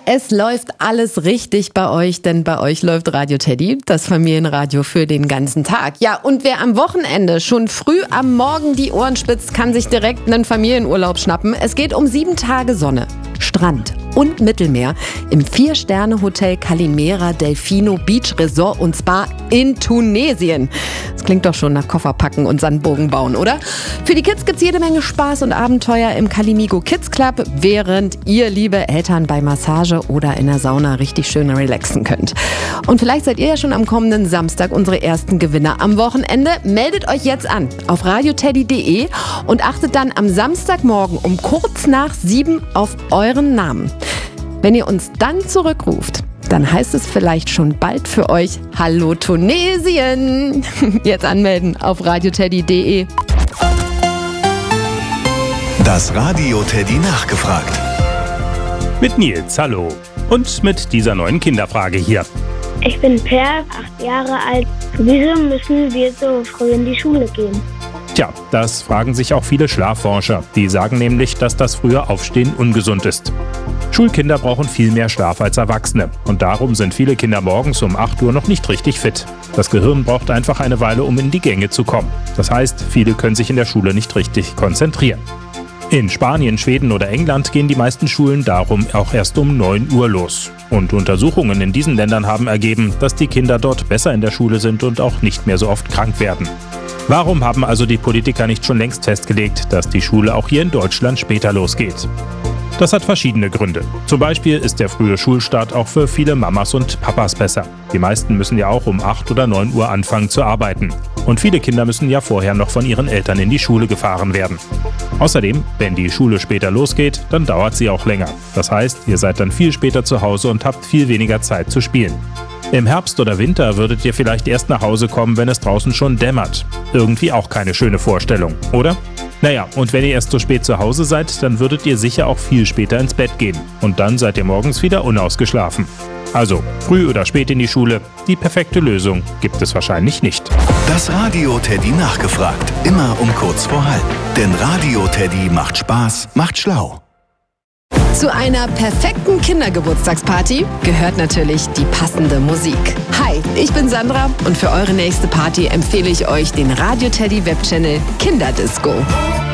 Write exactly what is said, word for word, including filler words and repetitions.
Es läuft alles richtig bei euch, denn bei euch läuft Radio Teddy, das Familienradio für den ganzen Tag. Ja, und wer am Wochenende schon früh am Morgen die Ohren spitzt, kann sich direkt einen Familienurlaub schnappen. Es geht um sieben Tage Sonne, Strand und Mittelmeer im Vier-Sterne-Hotel Calimera Delfino Beach Resort und Spa in Tunesien. Das klingt doch schon nach Kofferpacken und Sandburgen bauen, oder? Für die Kids gibt's jede Menge Spaß und Abenteuer im Calimigo Kids Club, während ihr, liebe Eltern, bei Massage oder in der Sauna richtig schön relaxen könnt. Und vielleicht seid ihr ja schon am kommenden Samstag unsere ersten Gewinner am Wochenende. Meldet euch jetzt an auf radioteddy punkt de und achtet dann am Samstagmorgen um kurz nach sieben auf euren Namen. Wenn ihr uns dann zurückruft, dann heißt es vielleicht schon bald für euch Hallo Tunesien. Jetzt anmelden auf radioteddy punkt de. Das Radio Teddy nachgefragt. Mit Nils, hallo. Und mit dieser neuen Kinderfrage hier. Ich bin Per, acht Jahre alt. Wieso müssen wir so früh in die Schule gehen? Tja, das fragen sich auch viele Schlafforscher. Die sagen nämlich, dass das frühe Aufstehen ungesund ist. Schulkinder brauchen viel mehr Schlaf als Erwachsene. Und darum sind viele Kinder morgens um acht Uhr noch nicht richtig fit. Das Gehirn braucht einfach eine Weile, um in die Gänge zu kommen. Das heißt, viele können sich in der Schule nicht richtig konzentrieren. In Spanien, Schweden oder England gehen die meisten Schulen darum auch erst um neun Uhr los. Und Untersuchungen in diesen Ländern haben ergeben, dass die Kinder dort besser in der Schule sind und auch nicht mehr so oft krank werden. Warum haben also die Politiker nicht schon längst festgelegt, dass die Schule auch hier in Deutschland später losgeht? Das hat verschiedene Gründe. Zum Beispiel ist der frühe Schulstart auch für viele Mamas und Papas besser. Die meisten müssen ja auch um acht oder neun Uhr anfangen zu arbeiten. Und viele Kinder müssen ja vorher noch von ihren Eltern in die Schule gefahren werden. Außerdem, wenn die Schule später losgeht, dann dauert sie auch länger. Das heißt, ihr seid dann viel später zu Hause und habt viel weniger Zeit zu spielen. Im Herbst oder Winter würdet ihr vielleicht erst nach Hause kommen, wenn es draußen schon dämmert. Irgendwie auch keine schöne Vorstellung, oder? Naja, und wenn ihr erst so spät zu Hause seid, dann würdet ihr sicher auch viel später ins Bett gehen. Und dann seid ihr morgens wieder unausgeschlafen. Also, früh oder spät in die Schule, die perfekte Lösung gibt es wahrscheinlich nicht. Das Radio Teddy nachgefragt, immer um kurz vor halb. Denn Radio Teddy macht Spaß, macht schlau. Zu einer perfekten Kindergeburtstagsparty gehört natürlich die passende Musik. Hi, ich bin Sandra und für eure nächste Party empfehle ich euch den Radio Teddy Webchannel Kinderdisco.